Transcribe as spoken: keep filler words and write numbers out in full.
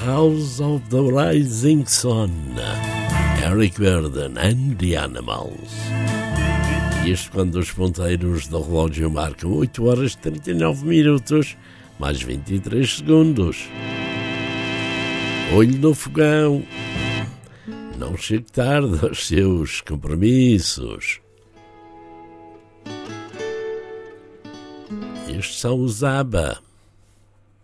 House of the Rising Sun, Eric Burdon and the Animals. Isto quando os ponteiros do relógio marcam oito horas e trinta e nove minutos, mais vinte e três segundos. Olho no fogão. Não chegue tarde aos seus compromissos. Estes são os ABBA.